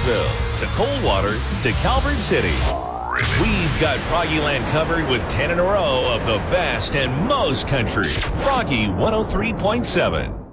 Nashville, to Coldwater, to Calvert City. We've got Froggyland covered with 10 in a row of the best and most country. Froggy 103.7.